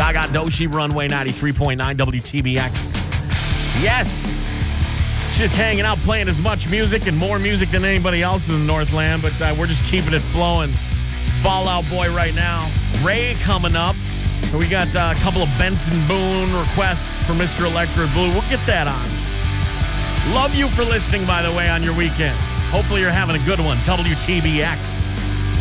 Gaga Doshi, Runway 93.9 WTBX. Yes. Just hanging out, playing as much music and more music than anybody else in the Northland, but we're just keeping it flowing. Fall Out Boy right now. Ray coming up. We got a couple of Benson Boone requests for Mr. Electro Blue. We'll get that on. Love you for listening, by the way, on your weekend. Hopefully you're having a good one. WTBX.